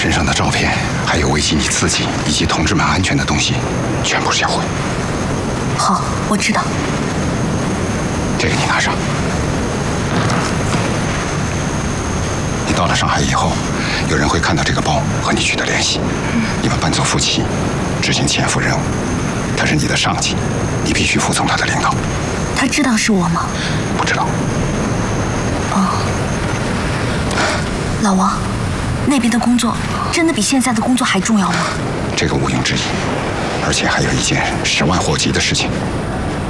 身上的照片，还有危及你自己以及同志们安全的东西，全部销毁。 好，我知道。 这个你拿上。你到了上海以后，有人会看到这个包和你取得联系。你们扮作夫妻，执行潜伏任务。他是你的上级，你必须服从他的领导。 他知道是我吗？ 不知道。 哦，老王，那边的工作真的比现在的工作还重要吗？ 这个毋庸置疑，而且还有一件10万火急的事情。